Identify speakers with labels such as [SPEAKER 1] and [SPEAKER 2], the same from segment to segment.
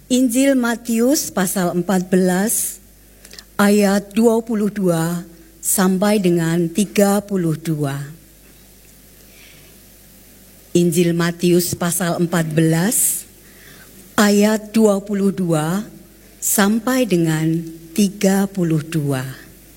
[SPEAKER 1] Injil Matius pasal 14 ayat 22 sampai dengan 32. Injil Matius pasal 14 ayat 22 sampai dengan 32.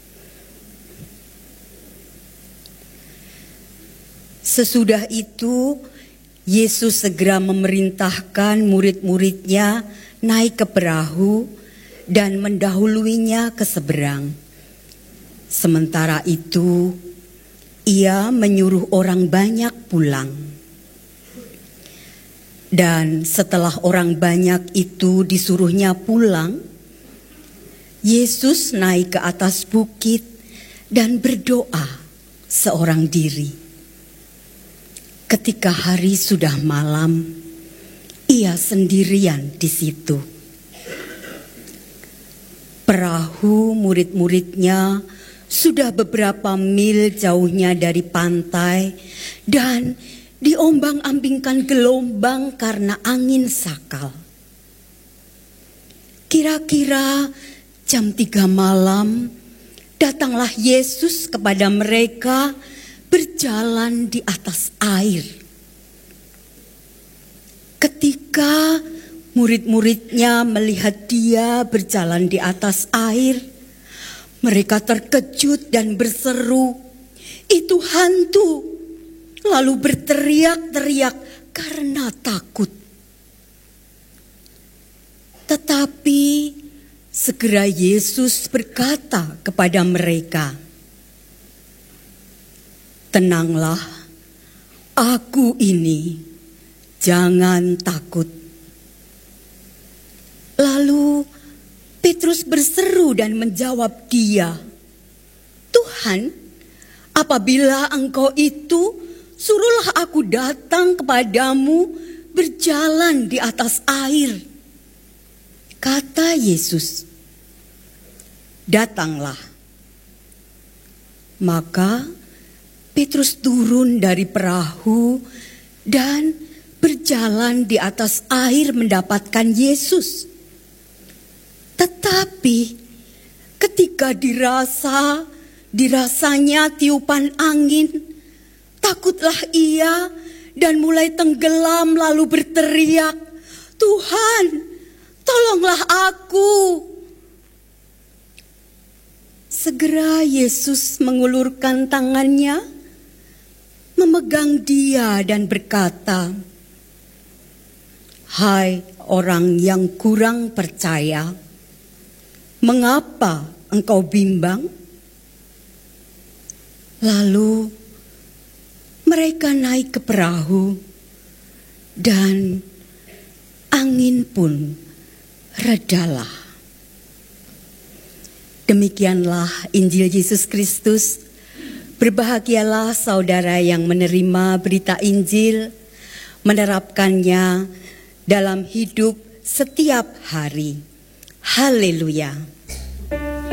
[SPEAKER 1] Sesudah itu Yesus segera memerintahkan murid-muridnya naik ke perahu dan mendahuluinya ke seberang. Sementara itu, ia menyuruh orang banyak pulang. Dan setelah orang banyak itu disuruhnya pulang, Yesus naik ke atas bukit dan berdoa seorang diri. Ketika hari sudah malam, ia sendirian di situ. Perahu murid-muridnya sudah beberapa mil jauhnya dari pantai dan diombang-ambingkan gelombang karena angin sakal. Kira-kira jam 3 malam, datanglah Yesus kepada mereka berjalan di atas air. Ketika murid-muridnya melihat dia berjalan di atas air, mereka terkejut dan berseru, "Itu hantu!" Lalu berteriak-teriak karena takut. Tetapi segera Yesus berkata kepada mereka, "Tenanglah, Aku ini. Jangan takut." Lalu Petrus berseru dan menjawab dia, "Tuhan, apabila Engkau itu, suruhlah aku datang kepadamu berjalan di atas air." Kata Yesus, "Datanglah." Maka Petrus turun dari perahu dan berjalan di atas air mendapatkan Yesus. Tetapi ketika dirasanya tiupan angin, takutlah ia dan mulai tenggelam lalu berteriak, "Tuhan, tolonglah aku." Segera Yesus mengulurkan tangannya, memegang dia dan berkata, "Hai orang yang kurang percaya, mengapa engkau bimbang?" Lalu mereka naik ke perahu dan angin pun redalah. Demikianlah Injil Yesus Kristus. Berbahagialah saudara yang menerima berita Injil, menerapkannya dalam hidup setiap hari. Haleluya.